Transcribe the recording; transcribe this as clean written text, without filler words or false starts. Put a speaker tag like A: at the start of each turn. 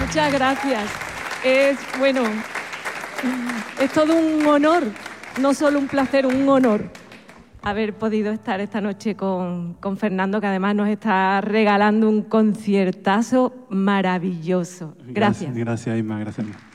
A: Muchas gracias. Es todo un honor, no solo un placer, un honor haber podido estar esta noche con Fernando, que además nos está regalando un conciertazo maravilloso. Gracias.
B: Gracias, Inma, gracias.